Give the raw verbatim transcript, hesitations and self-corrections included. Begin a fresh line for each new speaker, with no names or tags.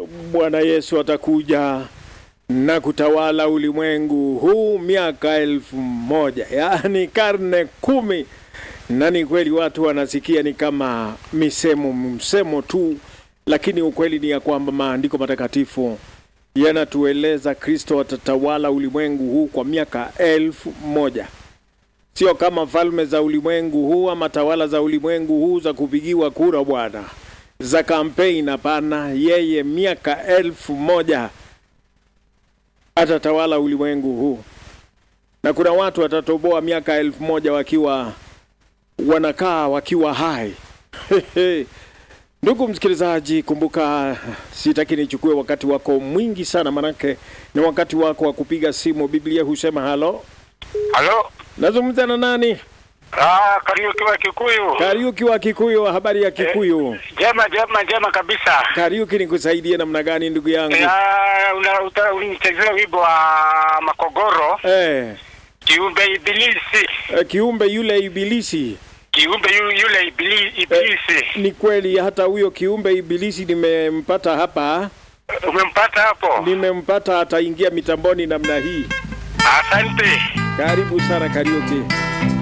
Bwana Yesu atakuja na kutawala ulimwengu huu miaka elfu moja, yaani karne kumi. Na ni kweli watu wanasikia ni kama misemo msemo tu, lakini ukweli ni ya kwamba maandiko matakatifu yanatueleza Kristo atatawala ulimwengu huu kwa miaka elfu moja. Sio kama falme za ulimwengu huu ama tawala za ulimwengu huu za kupigiwa kura bwana, za kampeni. Hapana, yeye miaka elfu moja atatawala ulimwengu huu. Na kuna watu watatoboa miaka elfu moja wakiwa wanakaa wakiwa hai. Ndugu msikilizaji, kumbuka sitaki nichukue wakati wako mwingi sana, manake ni wakati wako wa kupiga simu. Biblia husema halo.
Halo.
Nazungumza na nani?
Ah, Kariuki wa Kikuyu.
Kariuki wa Kikuyu, habari ya Kikuyu?
Eh, jema jema jema kabisa.
Kariuki, nikusaidie namna gani ndugu yangu?
Ah, una unichezea wimbo wa Makogoro.
Eh.
Kiumbe ibilisi.
Eh, kiumbe yule ibilisi.
Kiumbe yule, yule ibilisi. ibilisi.
Eh, ni kweli hata huyo kiumbe ibilisi nimempata hapa.
Umempata hapo?
Nimempata, ataingia mitamboni namna hii.
Asante.
Karibu sana Kariuki.